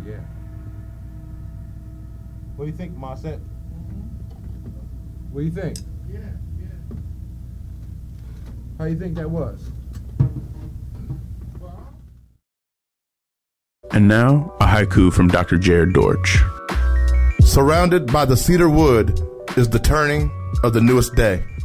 Yeah. What do you think, Marcet? What do you think? Yeah. How do you think that was? And now, a haiku from Dr. Jared Dortch. Surrounded by the cedar wood is the turning of the newest day.